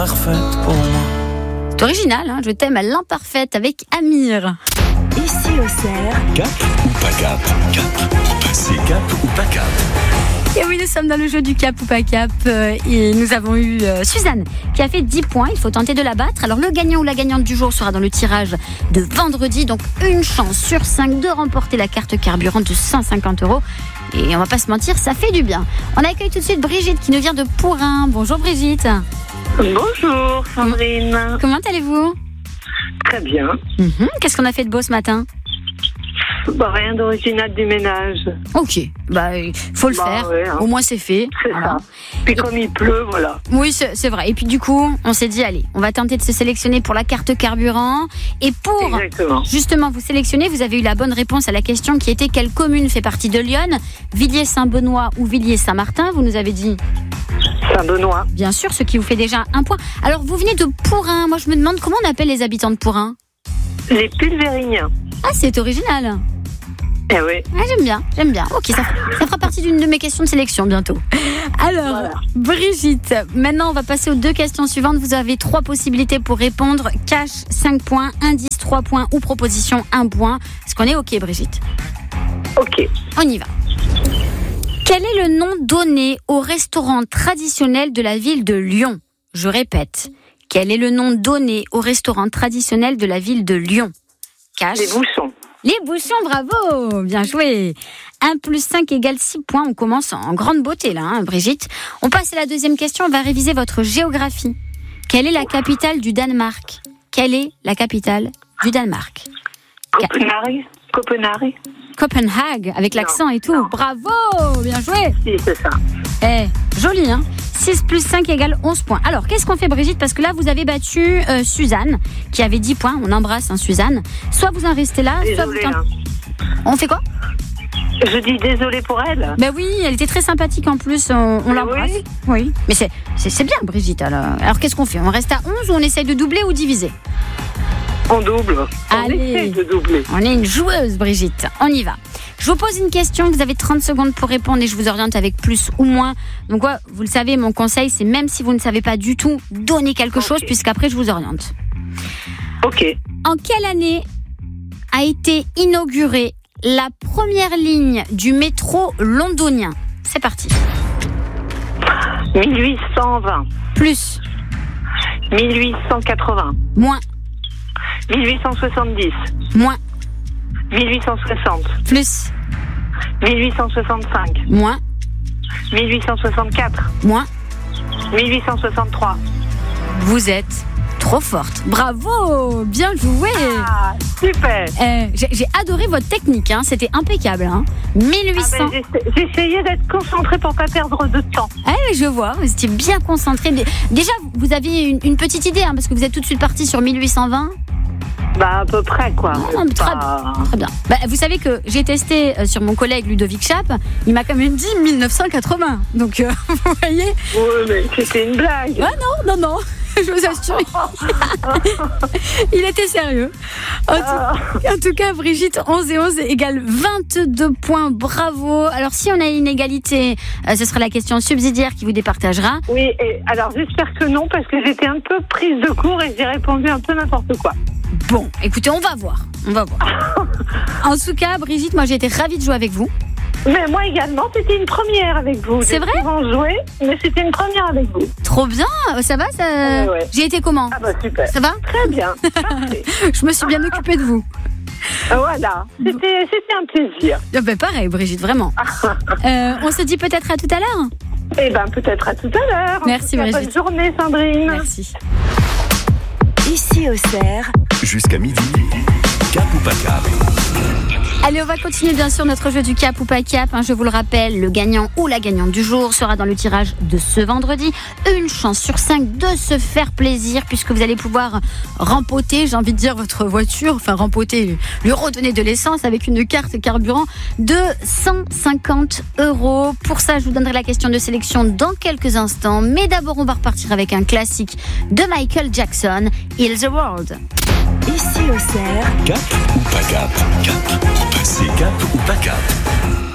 Parfaite pour moi. C'est original, hein, je t'aime à l'imparfaite avec Amir. Ici au cerf. Cap ou pas cap? Cap ou passé? Cap ou pas cap? Et oui, nous sommes dans le jeu du cap ou pas cap. Et nous avons eu Suzanne qui a fait 10 points. Il faut tenter de la battre. Alors, le gagnant ou la gagnante du jour sera dans le tirage de vendredi. Donc, une chance sur 5 de remporter la carte carburant de 150 €. Et on va pas se mentir, ça fait du bien. On accueille tout de suite Brigitte qui nous vient de Pourrin. Bonjour Brigitte. Bonjour Sandrine. Comment allez-vous ? Très bien. Qu'est-ce qu'on a fait de beau ce matin ? Rien d'original du ménage. Ok, faut le faire. Ouais, hein. Au moins c'est fait. C'est Voilà. ça. Puis comme il pleut, voilà. Oui, c'est vrai. Et puis du coup, on s'est dit, allez, on va tenter de se sélectionner pour la carte carburant. Et pour Exactement. justement vous sélectionner, vous avez eu la bonne réponse à la question qui était quelle commune fait partie de Lyon ? Villiers-Saint-Benoît ou Villiers-Saint-Martin ? Vous nous avez dit Saint-Benoît. bien sûr, ce qui vous fait déjà un point. Alors vous venez de Pourrin. Moi, je me demande comment on appelle les habitants de Pourrin. Les Pulvériniens. Ah, c'est original. Eh oui. Ah, j'aime bien. Ok, ça fera partie d'une de mes questions de sélection bientôt. Alors, Voilà. Brigitte, maintenant on va passer aux 2 questions suivantes. Vous avez 3 possibilités pour répondre. Cash, 5 points, indice, 3 points ou proposition, 1 point. Est-ce qu'on est ok, Brigitte ? Ok. On y va. Quel est le nom donné au restaurant traditionnel de la ville de Lyon ? Je répète. Quel est le nom donné au restaurant traditionnel de la ville de Lyon ? Cash. Les bouchons. Les bouchons, bravo, bien joué. 1 plus 5 égale 6 points. On commence en grande beauté là, hein, Brigitte. On passe à la deuxième question. On va réviser votre géographie. Quelle est la capitale du Danemark ? Quelle est la capitale du Danemark ? Copenhague. Copenhague, avec l'accent et tout. Bravo, bien joué. Si, c'est ça. Joli, hein ? 6 plus 5 égale 11 points. Alors, qu'est-ce qu'on fait, Brigitte ? Parce que là, vous avez battu Suzanne, qui avait 10 points. On embrasse, hein, Suzanne. Soit vous en restez là, soit vous... Désolée. On fait quoi ? Je dis désolée pour elle. Ben oui, elle était très sympathique en plus, on l'embrasse. Oui. Mais c'est bien, Brigitte. Alors qu'est-ce qu'on fait ? On reste à 11 ou on essaye de doubler ou diviser ? On double. On Allez. essaie de doubler. On est une joueuse, Brigitte. On y va. Je vous pose une question, vous avez 30 secondes pour répondre et je vous oriente avec plus ou moins. Donc vous le savez, mon conseil, c'est même si vous ne savez pas du tout, donnez quelque chose puisqu'après je vous oriente. Ok. En quelle année a été inaugurée la première ligne du métro londonien ? C'est parti. 1820. Plus, 1880. moins, 1870. moins, 1860. plus, 1865. moins, 1864. moins. 1863. Vous êtes trop forte. Bravo, bien joué. Ah, super. J'ai adoré votre technique, hein. C'était impeccable. Hein. 1800. J'essayais d'être concentrée pour pas perdre de temps. Ah oui, je vois, vous étiez bien concentré. Déjà, vous aviez une petite idée, hein, parce que vous êtes tout de suite parti sur 1820. À peu près, quoi. Non, mais très bien. Vous savez que j'ai testé sur mon collègue Ludovic Chap, il m'a quand même dit 1980. Donc, vous voyez. Oui, mais c'était une blague. Ah non, je vous assure. Il était sérieux. En tout cas, Brigitte, 11 et 11 égale 22 points. Bravo. Alors, si on a une égalité, ce sera la question subsidiaire qui vous départagera. Oui, et alors j'espère que non, parce que j'étais un peu prise de court et j'ai répondu un peu n'importe quoi. Bon, écoutez, on va voir. En tout cas, Brigitte, moi j'ai été ravie de jouer avec vous. Mais moi également, c'était une première avec vous. C'est vrai ? J'ai souvent joué, mais c'était une première avec vous. Trop bien, ça va ça... Ouais. J'ai été comment ? Ah bah super. Ça va ? Très bien, parfait. Je me suis bien occupée de vous. Voilà, c'était un plaisir. Pareil, Brigitte, vraiment. On se dit peut-être à tout à l'heure ? Eh ben peut-être à tout à l'heure. Merci, en tout cas, Brigitte. bonne journée, Sandrine. Merci. Ici au cerf. Jusqu'à midi. Cap ou pas cap? Allez, on va continuer bien sûr notre jeu du cap ou pas cap. Je vous le rappelle, le gagnant ou la gagnante du jour sera dans le tirage de ce vendredi. Une chance sur 5 de se faire plaisir puisque vous allez pouvoir rempoter, j'ai envie de dire, votre voiture. Enfin, rempoter, lui redonner de l'essence avec une carte carburant de 150 €. Pour ça, je vous donnerai la question de sélection dans quelques instants. Mais d'abord, on va repartir avec un classique de Michael Jackson, Heal the World. Ici au cerf. Cap ou pas cap? Cap ou passé? Cap ou pas cap?